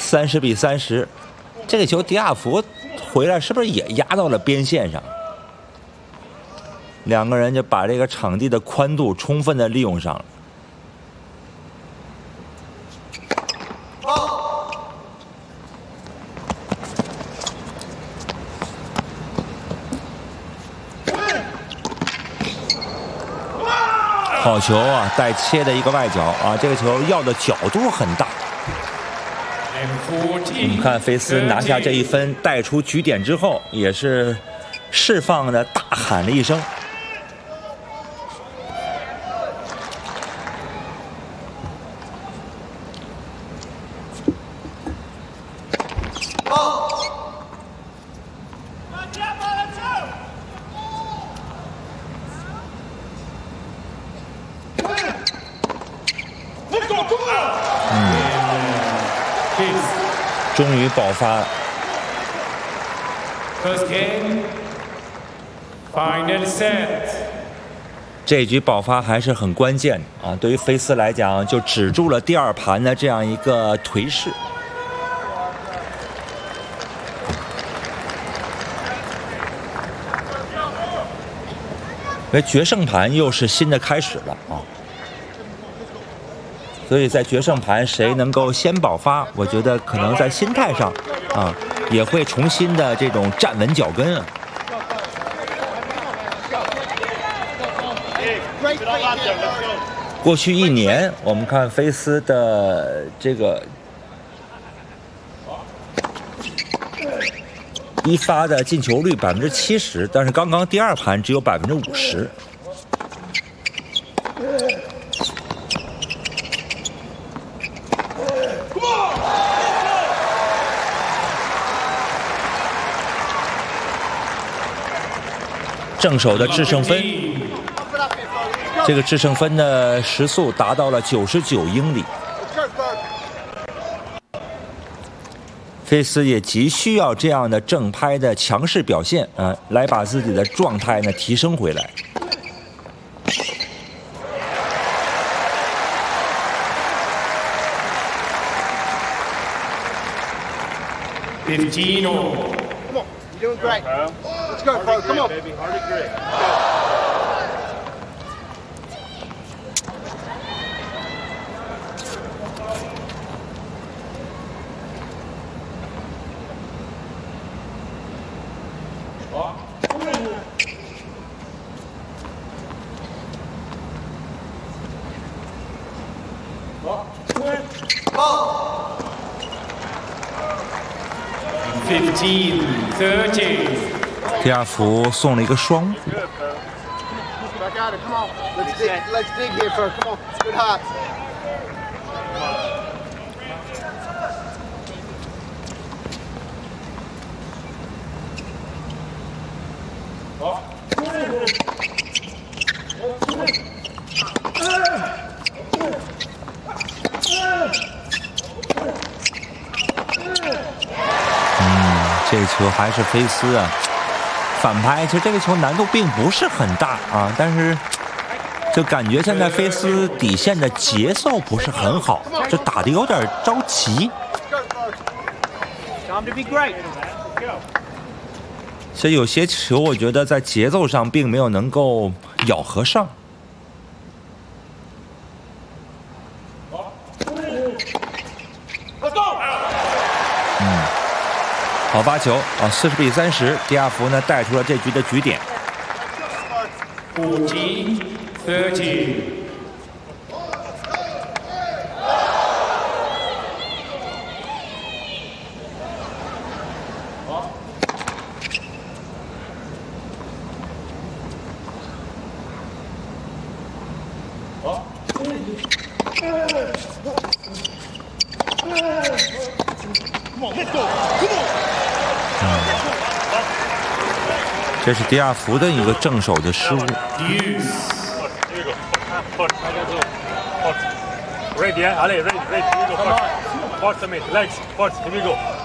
30比30，这个球迪亚福回来是不是也压到了边线上？两个人就把这个场地的宽度充分的利用上了。好球啊！带切的一个外角啊，这个球要的角度很大。我们看菲斯拿下这一分，带出局点之后，也是释放的大喊了一声。终于爆发了。 First game, final set. 这局爆发还是很关键啊！对于菲斯来讲，就止住了第二盘的这样一个颓势。因为决胜盘又是新的开始了啊！所以在决胜盘谁能够先爆发，我觉得可能在心态上啊也会重新的这种站稳脚跟啊。过去1年，我们看菲斯的这个一发的进球率70%，但是刚刚第二盘只有50%。正手的制胜分，这个制胜分的时速达到了99英里。菲斯也急需要这样的正拍的强势表现啊，来把自己的状态呢提升回来。 You're doing great. Let's go, bro. Come on. Baby, hard and great. Ball. 15-30。 迪亚福送了一个双误。 Back at it. Come on. Let's dig here first. Come on. Good hot. 这个球还是菲斯啊，反拍。其实这个球难度并不是很大啊，但是就感觉现在菲斯底线的节奏不是很好，就打得有点着急。所以有些球我觉得在节奏上并没有能够咬合上。好发球啊，40-30，迪亚福呢带出了这局的局点。 14-30。 这是迪亚福的一个正手的失误。 Ready, Ali, ready, here we go. Force the mate, legs, force, here we go.